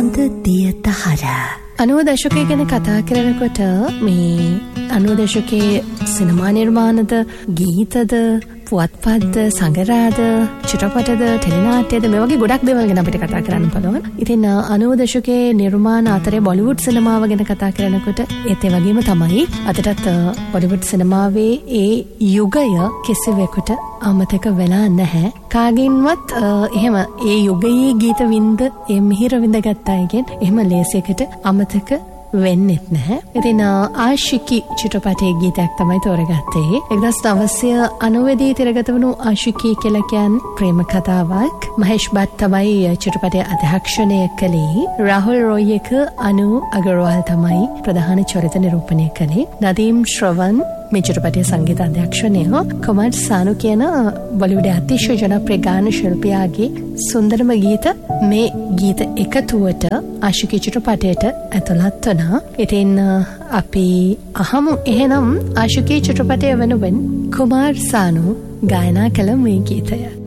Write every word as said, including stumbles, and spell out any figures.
දියතහර අනූ දශකයේ ගැන කතා කරනකොට මේ අනූ දශකයේ සිනමා නිර්මාණද ගීතද පුවත්පත්ද සංගරාද චිත්‍රපටද ටෙලිනාට්‍යද මේ වගේ ගොඩක් දේවල් ගැන අපිට කතා කරන්න පුළුවන්. ඉතින් අනූ දශකයේ නිර්මාණ අතරේ බොලිවුඩ් සිනමාව ගැන කතා කරනකොට ඒත් ඒ වගේම තමයි අදටත් බොලිවුඩ් සිනමාවේ ඒ යුගය කිසිවෙකුට අමතක වෙලා නැහැ. කාගින්වත් එහෙම ඒ යුගයේ ගීත වින්ද ඒ මිහිර විඳ ගත්ත අයගෙන් එහෙම ලේසියකට අමතක වෙන්නෙත් නැහැ. ඉතින් ආශිකි චිත්‍රපටයේ ගීතයක් තමයි තෝරගත්තේ. එක්දහස් නවසිය අනූ දී තිරගත වුණු ආශිකි කියලා කියන්නේ ප්‍රේම කතාවක්. මහේෂ් බත් තමයි චිත්‍රපටයේ අධ්‍යක්ෂණය කළේ. රාහුල් රොයි එක අනූ අගරවාල් තමයි ප්‍රධාන චරිත නිරූපණය කළේ. නදීම් ශ්‍රවන් මේ චිත්‍රපටයේ සංගීත අධ්‍යක්ෂණය කුමාර් සානු කියන බොලිවුඩයේ අතිශය ජනප්‍රිය ගාන ශිල්පියාගේ සුන්දරම ගීත මේ ගීත එකතුවට ආශිකි චිත්‍රපටයට ඇතුළත් වුණා. ඉතින් අපි අහමු එහෙනම් ආශිකි චිත්‍රපටය වෙනුවෙන් කුමාර් සානු ගායනා කළ මේ ගීතය.